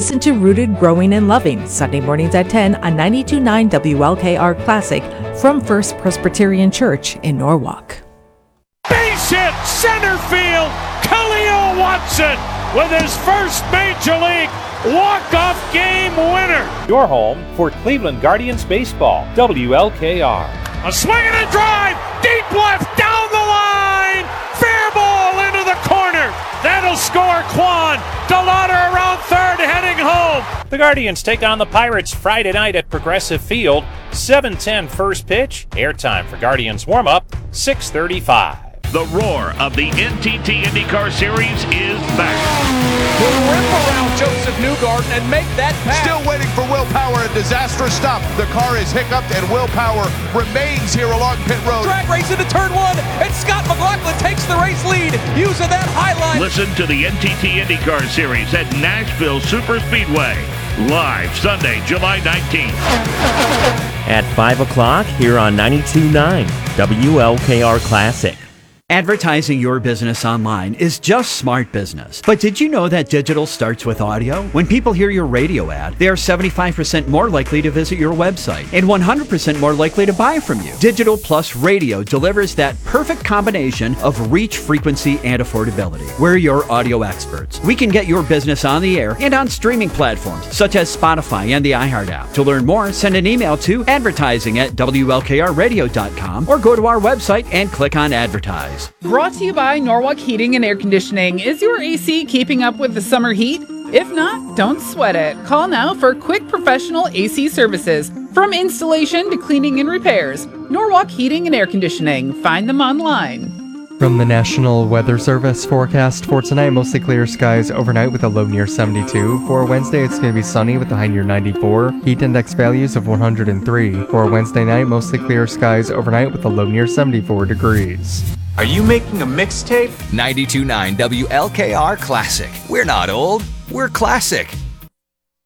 Listen to Rooted, Growing, and Loving, Sunday mornings at 10 on 92.9 WLKR Classic from First Presbyterian Church in Norwalk. Base hit, center field, Khalil Watson with his first Major League walk-off game winner. Your home for Cleveland Guardians baseball, WLKR. A swing and a drive, deep left, down the line, fair ball into the corner. That'll score Quan. DeLauder around third, heading home. The Guardians take on the Pirates Friday night at Progressive Field. 7:10 first pitch. Airtime for Guardians warm-up, 6:35. The roar of the NTT IndyCar Series is back. Will rip around Joseph Newgarden and make that pass. Still waiting for Will Power. A disastrous stop. The car is hiccuped and Will Power remains here along pit road. Drag race into turn one, and Scott McLaughlin takes the race lead using that highline. Listen to the NTT IndyCar Series at Nashville Super Speedway. Live Sunday, July 19th. At 5 o'clock here on 92.9 WLKR Classic. Advertising your business online is just smart business. But did you know that digital starts with audio? When people hear your radio ad, they are 75% more likely to visit your website and 100% more likely to buy from you. Digital plus radio delivers that perfect combination of reach, frequency, and affordability. We're your audio experts. We can get your business on the air and on streaming platforms such as Spotify and the iHeart app. To learn more, send an email to advertising@WLKRradio.com or go to our website and click on advertise. Brought to you by Norwalk Heating and Air Conditioning. Is your AC keeping up with the summer heat? If not, don't sweat it. Call now for quick professional AC services. From installation to cleaning and repairs. Norwalk Heating and Air Conditioning. Find them online. From the National Weather Service forecast for tonight, mostly clear skies overnight with a low near 72. For Wednesday, it's going to be sunny with a high near 94. Heat index values of 103. For Wednesday night, mostly clear skies overnight with a low near 74 degrees. Are you making a mixtape? 92.9 WLKR Classic. We're not old, we're classic.